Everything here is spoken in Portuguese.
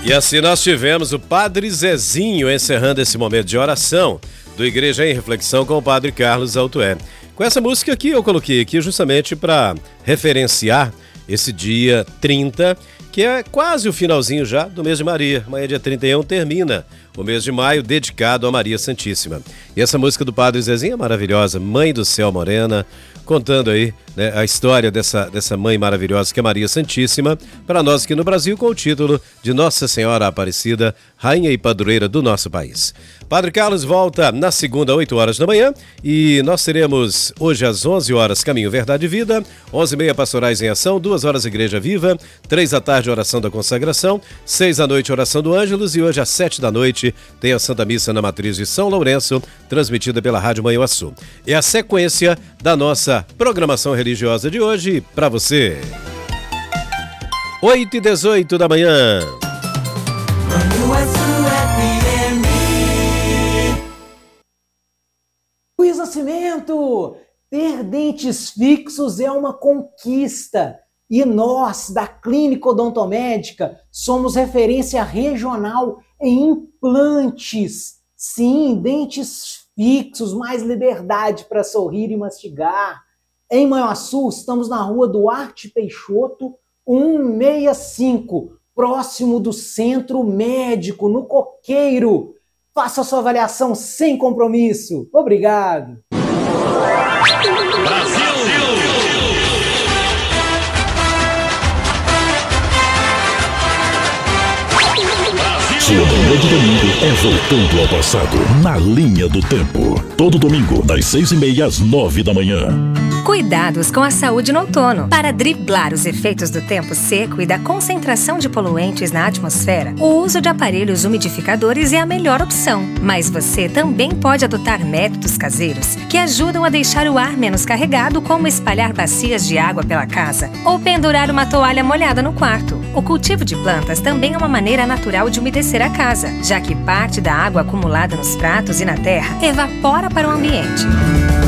E assim nós tivemos o Padre Zezinho encerrando esse momento de oração do Igreja em Reflexão com o Padre Carlos Altué. Com essa música aqui eu coloquei aqui justamente para referenciar esse dia 30, que é quase o finalzinho já do mês de Maria. Amanhã, dia 31, termina o mês de maio dedicado a Maria Santíssima. E essa música do Padre Zezinho é maravilhosa, Mãe do Céu Morena, contando aí, né, a história dessa mãe maravilhosa que é Maria Santíssima, para nós aqui no Brasil, com o título de Nossa Senhora Aparecida, Rainha e Padroeira do nosso país. Padre Carlos volta na segunda, 8 horas da manhã, e nós teremos hoje às 11 horas Caminho, Verdade e Vida, 11h30 Pastorais em Ação, 2 horas Igreja Viva, 3 da tarde Oração da Consagração, 6 da noite Oração do Ângelus, e hoje às 7 da noite tem a Santa Missa na Matriz de São Lourenço, transmitida pela Rádio Manhuaçu. É a sequência da nossa programação religiosa de hoje para você. 8h18 da manhã. Luiz Nascimento, ter dentes fixos é uma conquista. E nós, da Clínica Odontomédica, somos referência regional em implantes. Sim, dentes fixos, mais liberdade para sorrir e mastigar. Em Manhuaçu, estamos na rua Duarte Peixoto, 165, próximo do Centro Médico, no Coqueiro. Faça a sua avaliação sem compromisso. Obrigado. Brasil! Sua manhã de domingo é voltando ao passado, na linha do tempo. Todo domingo, das 6h30 às 9 da manhã. Cuidados com a saúde no outono. Para driblar os efeitos do tempo seco e da concentração de poluentes na atmosfera, o uso de aparelhos umidificadores é a melhor opção. Mas você também pode adotar métodos caseiros que ajudam a deixar o ar menos carregado, como espalhar bacias de água pela casa ou pendurar uma toalha molhada no quarto. O cultivo de plantas também é uma maneira natural de umedecer a casa, já que parte da água acumulada nos pratos e na terra evapora para o ambiente.